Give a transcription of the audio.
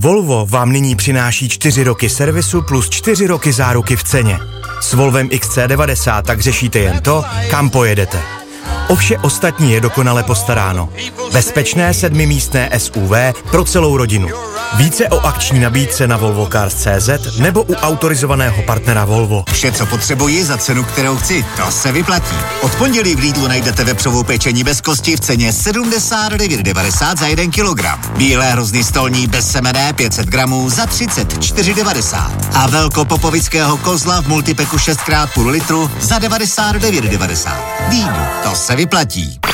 Volvo vám nyní přináší 4 roky servisu plus 4 roky záruky v ceně. S Volvem XC90 tak řešíte jen to, kam pojedete. O vše ostatní je dokonale postaráno. Bezpečné 7místné SUV pro celou rodinu. Více o akční nabídce na volvocars.cz nebo u autorizovaného partnera Volvo. Vše, co potřebuji za cenu, kterou chci, to se vyplatí. Od pondělí v Lidlu najdete vepřovou pečení bez kosti v ceně 79,90 za 1 kilogram. Bílé hrozny stolní bez semene 500 gramů za 34,90. A velkopopovického kozla v multipeku 6x půl litru za 99,90. Lidl, to se vyplatí.